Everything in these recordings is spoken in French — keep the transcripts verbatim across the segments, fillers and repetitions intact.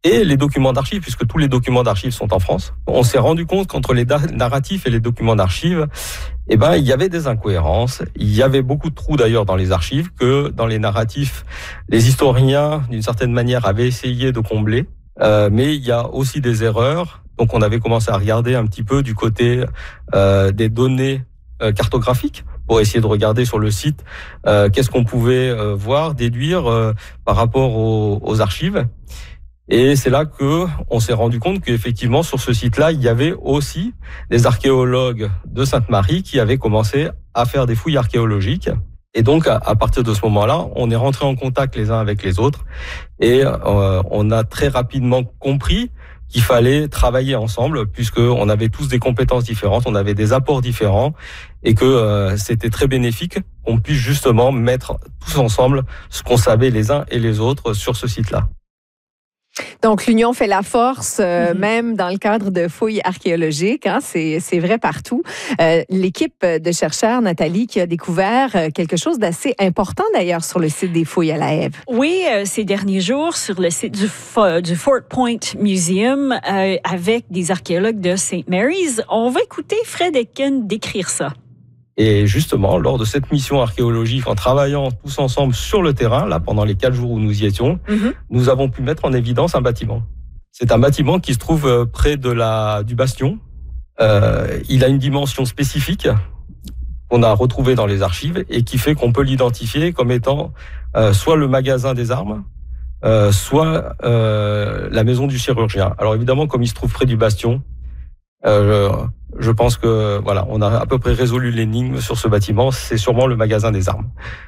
et les documents d'archives, puisque tous les documents d'archives sont en France. On s'est rendu compte qu'entre les narratifs et les documents d'archives, eh ben, il y avait des incohérences. Il y avait beaucoup de trous d'ailleurs dans les archives que dans les narratifs, les historiens, d'une certaine manière, avaient essayé de combler. Euh, mais il y a aussi des erreurs. Donc, on avait commencé à regarder un petit peu du côté euh, des données euh, cartographiques pour essayer de regarder sur le site euh, qu'est-ce qu'on pouvait euh, voir, déduire euh, par rapport aux, aux archives. Et c'est là que on s'est rendu compte qu'effectivement, sur ce site-là, il y avait aussi des archéologues de Sainte-Marie qui avaient commencé à faire des fouilles archéologiques. Et donc, à, à partir de ce moment-là, on est rentré en contact les uns avec les autres et euh, on a très rapidement compris qu'il fallait travailler ensemble puisqu'on avait tous des compétences différentes, on avait des apports différents et que euh, c'était très bénéfique qu'on puisse justement mettre tous ensemble ce qu'on savait les uns et les autres sur ce site-là. Donc, l'union fait la force, euh, Mm-hmm. même dans le cadre de fouilles archéologiques. Hein, c'est, c'est vrai partout. Euh, l'équipe de chercheurs, Nathalie, qui a découvert quelque chose d'assez important d'ailleurs sur le site des fouilles à la Ève. Oui, euh, ces derniers jours, sur le site du, Fo- du Fort Point Museum, euh, avec des archéologues de Saint Mary's, on va écouter Fred Etkin décrire ça. Et justement, lors de cette mission archéologique, en travaillant tous ensemble sur le terrain, là, pendant les quatre jours où nous y étions, Mm-hmm. nous avons pu mettre en évidence un bâtiment. C'est un bâtiment qui se trouve près de la, du bastion. Euh, il a une dimension spécifique qu'on a retrouvée dans les archives et qui fait qu'on peut l'identifier comme étant euh, soit le magasin des armes, euh, soit euh, la maison du chirurgien. Alors évidemment, comme il se trouve près du bastion, euh, je, je pense que voilà, on a à peu près résolu l'énigme sur ce bâtiment. C'est sûrement le magasin des armes.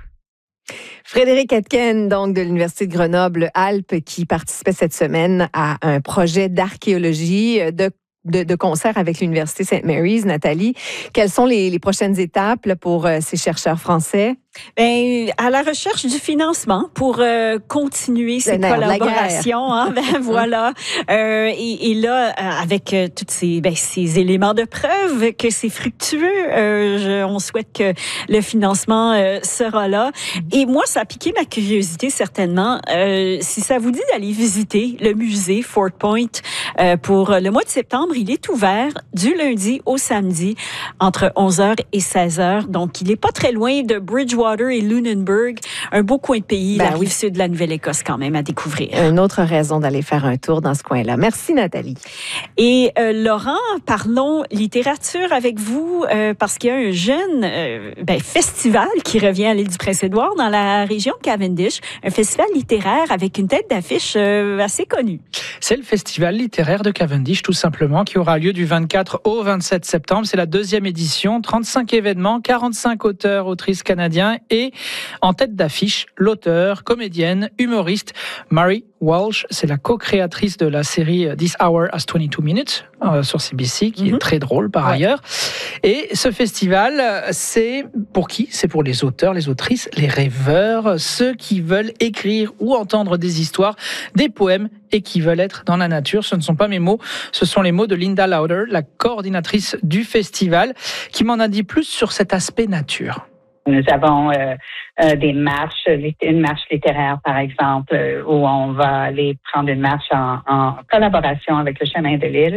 Frédéric Etkin, donc de l'Université de Grenoble-Alpes, qui participait cette semaine à un projet d'archéologie de De, de concert avec l'Université Saint Mary's. Nathalie, quelles sont les, les prochaines étapes là, pour euh, ces chercheurs français? Ben, à la recherche du financement pour euh, continuer ces nerf, collaborations. Hein, ben, voilà. Euh, et, et là, euh, avec euh, tous ces, ben, ces éléments de preuve que c'est fructueux, euh, je, on souhaite que le financement euh, sera là. Et moi, ça a piqué ma curiosité certainement. Euh, si ça vous dit d'aller visiter le musée Fort Point euh, pour le mois de septembre, il est ouvert du lundi au samedi entre onze heures et seize heures. Donc, il n'est pas très loin de Bridgewater et Lunenburg. Un beau coin de pays, ben la oui. rive sud de la Nouvelle-Écosse quand même à découvrir. Une autre raison d'aller faire un tour dans ce coin-là. Merci, Nathalie. Et euh, Laurent, parlons littérature avec vous euh, parce qu'il y a un jeune euh, ben, festival qui revient à l'île du Prince-Édouard dans la région de Cavendish. Un festival littéraire avec une tête d'affiche euh, assez connue. C'est le festival littéraire de Cavendish, tout simplement, qui aura lieu du vingt-quatre au vingt-sept septembre. C'est la deuxième édition, trente-cinq événements, quarante-cinq auteurs, autrices canadiens et en tête d'affiche, l'auteur, comédienne, humoriste Mary Walsh. C'est la co-créatrice de la série This Hour Has vingt-deux minutes euh, sur C B C, qui mm-hmm. est très drôle par ouais. ailleurs. Et ce festival, c'est pour qui ? C'est pour les auteurs, les autrices, les rêveurs, ceux qui veulent écrire ou entendre des histoires, des poèmes et qui veulent être dans la nature. Ce ne sont pas mes mots, ce sont les mots de Linda Lauder, la coordinatrice du festival, qui m'en a dit plus sur cet aspect nature. Nous avons euh, euh, des marches, une marche littéraire par exemple, euh, où on va aller prendre une marche en, en collaboration avec le Chemin de l'Île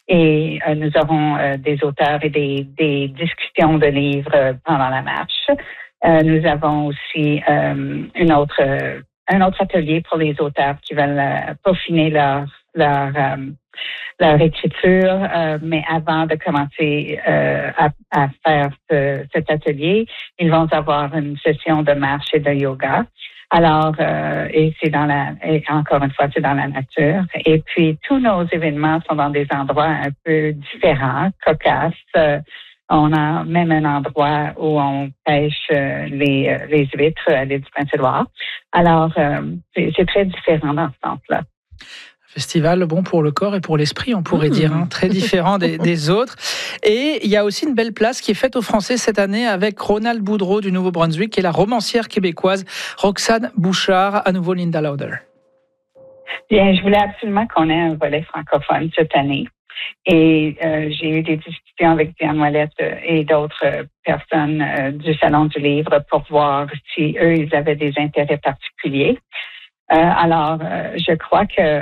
et euh, nous aurons euh, des auteurs et des, des discussions de livres pendant la marche. Euh, nous avons aussi euh, une autre, euh, un autre atelier pour les auteurs qui veulent euh, peaufiner leur, leur euh, leur écriture, euh, mais avant de commencer euh, à, à faire ce, cet atelier, ils vont avoir une session de marche et de yoga. Alors, euh, et c'est dans la, et encore une fois, c'est dans la nature. Et puis, tous nos événements sont dans des endroits un peu différents, cocasses. Euh, on a même un endroit où on pêche euh, les, les huîtres à l'île du Prince-Édouard. Alors, euh, c'est, c'est très différent dans ce sens-là. Festival bon pour le corps et pour l'esprit, on pourrait mmh. dire, hein, très différent des, des autres. Et il y a aussi une belle place qui est faite aux Français cette année avec Ronald Boudreau du Nouveau-Brunswick et la romancière québécoise Roxane Bouchard, à nouveau Linda Lauder. Bien, je voulais absolument qu'on ait un volet francophone cette année. Et euh, j'ai eu des discussions avec Diane Ouellette et d'autres personnes euh, du Salon du Livre pour voir si eux, ils avaient des intérêts particuliers. Euh, alors, euh, je crois que